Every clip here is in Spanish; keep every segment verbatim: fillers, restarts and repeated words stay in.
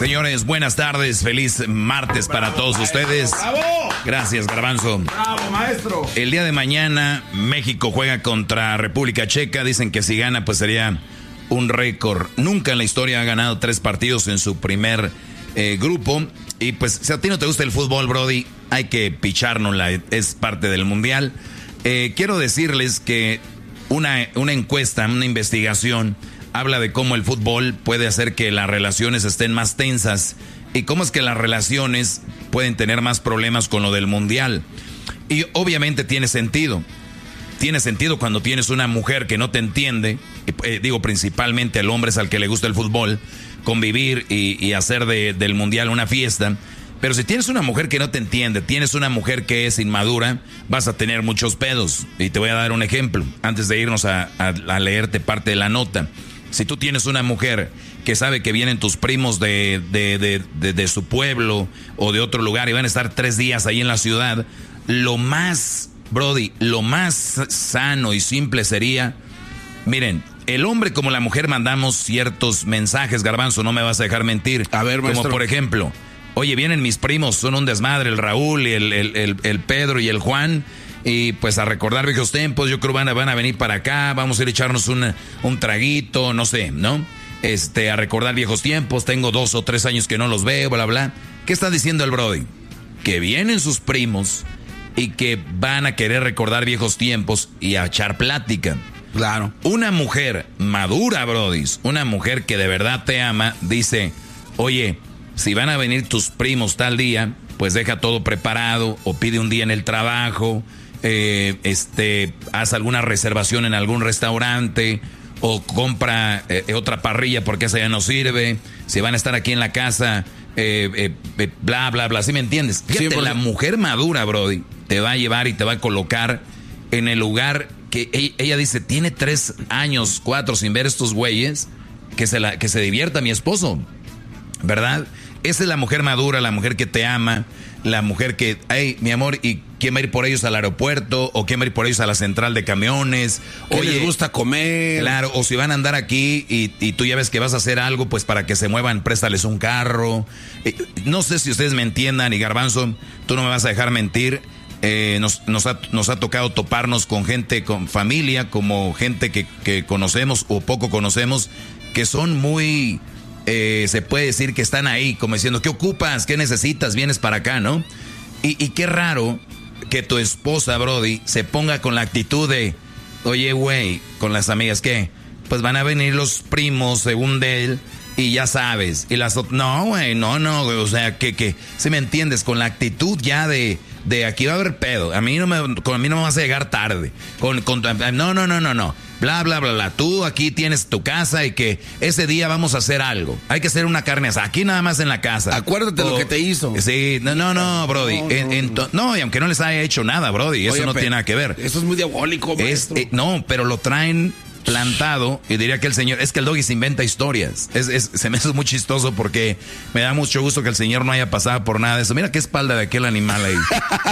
Señores, buenas tardes, feliz martes para bravo, todos maestro, ustedes. ¡Bravo! Gracias, Garbanzo. ¡Bravo, maestro! El día de mañana México juega contra República Checa. Dicen que si gana pues sería un récord. Nunca en la historia ha ganado tres partidos en su primer eh, grupo. Y pues si a ti no te gusta el fútbol, Brody, hay que pichárnosla, es parte del mundial. Eh, quiero decirles que una, una encuesta, una investigación habla de cómo el fútbol puede hacer que las relaciones estén más tensas y cómo es que las relaciones pueden tener más problemas con lo del mundial. Y obviamente tiene sentido. Tiene sentido cuando tienes una mujer que no te entiende, eh, digo principalmente al hombre es al que le gusta el fútbol, convivir y, y hacer de, del mundial una fiesta. Pero si tienes una mujer que no te entiende, tienes una mujer que es inmadura, vas a tener muchos pedos. Y te voy a dar un ejemplo, antes de irnos a, a, a leerte parte de la nota. Si tú tienes una mujer que sabe que vienen tus primos de, de, de, de, de su pueblo o de otro lugar y van a estar tres días ahí en la ciudad, lo más, Brody, lo más sano y simple sería, miren, el hombre como la mujer mandamos ciertos mensajes, Garbanzo, no me vas a dejar mentir. A ver, maestro. Como por ejemplo, oye, vienen mis primos, son un desmadre, el Raúl, y el, el, el, el Pedro y el Juan. Y pues a recordar viejos tiempos, yo creo van a, van a venir para acá, vamos a ir a echarnos una, un traguito, no sé, ¿no? Este, a recordar viejos tiempos, tengo dos o tres años que no los veo, bla, bla. ¿Qué está diciendo el Brody? Que vienen sus primos y que van a querer recordar viejos tiempos y a echar plática. Claro. Una mujer madura, Brody, una mujer que de verdad te ama, dice, oye, si van a venir tus primos tal día, pues deja todo preparado o pide un día en el trabajo. Eh, este, haz alguna reservación en algún restaurante o compra eh, otra parrilla porque esa ya no sirve. Si van a estar aquí en la casa, eh, eh, eh, bla, bla, bla. ¿Sí me entiendes? Fíjate, sí, porque la mujer madura, Brody, te va a llevar y te va a colocar en el lugar que ella, ella dice, tiene tres años, cuatro sin ver estos güeyes, que se, la, que se divierta mi esposo, ¿verdad? Esa es la mujer madura, la mujer que te ama, la mujer que, hey, mi amor, ¿y quién va a ir por ellos al aeropuerto? ¿O quién va a ir por ellos a la central de camiones? ¿Qué Oye, les gusta comer? Claro, o si van a andar aquí y, y tú ya ves que vas a hacer algo, pues para que se muevan, préstales un carro. Eh, no sé si ustedes me entiendan, y Garbanzo, tú no me vas a dejar mentir. Eh, nos, nos, ha, nos ha tocado toparnos con gente, con familia, como gente que, que conocemos o poco conocemos, que son muy... Eh, se puede decir que están ahí, como diciendo, ¿qué ocupas? ¿Qué necesitas? Vienes para acá, ¿no? Y, y qué raro que tu esposa, Brody, se ponga con la actitud de, oye, güey, con las amigas, ¿qué? Pues van a venir los primos, según de él, y ya sabes. Y las otras, no, güey, no, no, güey, o sea, que, que, si me entiendes, con la actitud ya de, de aquí va a haber pedo. A mí no me, con a mí no me vas a llegar tarde. Con, con, no, no, no, no, no. Bla, bla, bla, bla. Tú aquí tienes tu casa y que ese día vamos a hacer algo. Hay que hacer una carne asada. Aquí nada más en la casa. Acuérdate o, lo que te hizo. Sí, no, no, no, Brody. No, en, en to, no, y aunque no les haya hecho nada, Brody. Eso Oye, no tiene nada que ver. Eso es muy diabólico, maestro. Es, eh, no, pero lo traen plantado y diría que el señor, es que el Doggy se inventa historias. Es, es, se me hace muy chistoso porque me da mucho gusto que el señor no haya pasado por nada de eso. Mira qué espalda de aquel animal ahí.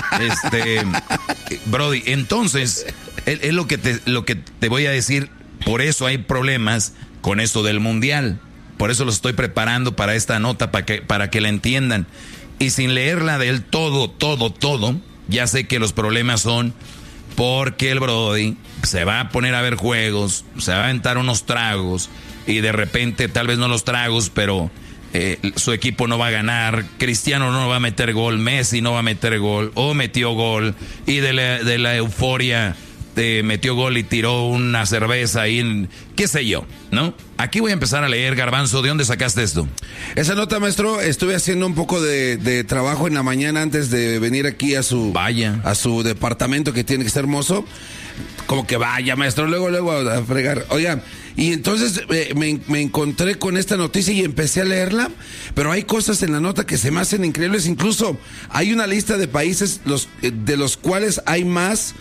este, Brody, entonces, es, es lo que te, lo que te voy a decir. Por eso hay problemas con esto del mundial. Por eso los estoy preparando para esta nota, para que, para que la entiendan. Y sin leerla del todo, todo, todo, ya sé que los problemas son porque el Brody se va a poner a ver juegos, se va a aventar unos tragos y de repente, tal vez no los tragos, pero eh, su equipo no va a ganar, Cristiano no va a meter gol, Messi no va a meter gol, o metió gol, y de la, de la euforia... Eh, metió gol y tiró una cerveza y en, qué sé yo, ¿no? Aquí voy a empezar a leer, Garbanzo, ¿de dónde sacaste esto? Esa nota, maestro, estuve haciendo un poco de, de trabajo en la mañana antes de venir aquí a su vaya a su departamento que tiene que ser hermoso. Como que vaya, maestro, luego, luego a fregar. Oiga, y entonces eh, me, me encontré con esta noticia y empecé a leerla, pero hay cosas en la nota que se me hacen increíbles. Incluso hay una lista de países los, eh, de los cuales hay más,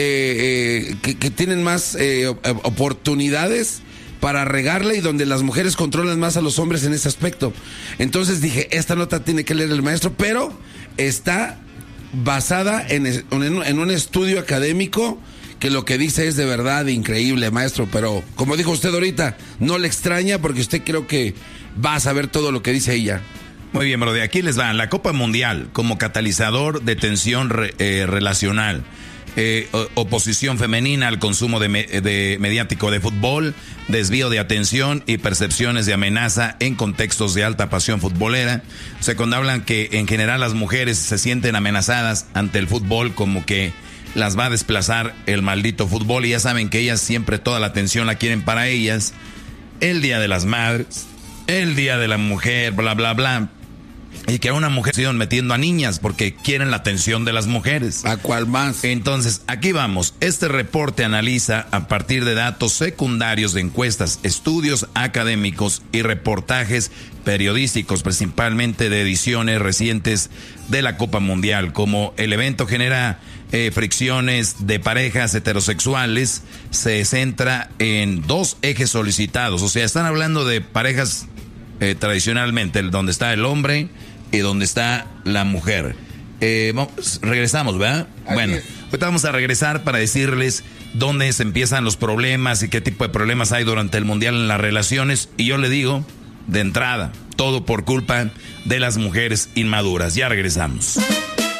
eh, eh, que, que tienen más eh, oportunidades para regarla y donde las mujeres controlan más a los hombres en ese aspecto. Entonces dije, esta nota tiene que leer el maestro, pero está basada en, en, en un estudio académico que lo que dice es de verdad increíble, maestro, pero como dijo usted ahorita, no le extraña porque usted creo que vas a ver todo lo que dice ella. Muy bien, bro, de aquí les va. La Copa Mundial como catalizador de tensión re, eh, relacional. Eh, oposición femenina al consumo de, me, de mediático de fútbol, desvío de atención y percepciones de amenaza en contextos de alta pasión futbolera. O sea, cuando hablan que en general las mujeres se sienten amenazadas ante el fútbol, como que las va a desplazar el maldito fútbol, y ya saben que ellas siempre toda la atención la quieren para ellas. El Día de las Madres, el Día de la Mujer, bla, bla, bla. Y que a una mujer se iban metiendo a niñas porque quieren la atención de las mujeres. ¿A cuál más? Entonces, aquí vamos. Este reporte analiza a partir de datos secundarios de encuestas, estudios académicos y reportajes periodísticos, principalmente de ediciones recientes de la Copa Mundial. Como el evento genera eh, fricciones de parejas heterosexuales, se centra en dos ejes solicitados. O sea, están hablando de parejas eh, tradicionalmente, donde está el hombre y donde está la mujer. Eh, vamos, regresamos, ¿verdad? Aquí. Bueno, ahorita vamos a regresar para decirles dónde se empiezan los problemas y qué tipo de problemas hay durante el Mundial en las relaciones. Y yo le digo, de entrada, todo por culpa de las mujeres inmaduras. Ya regresamos.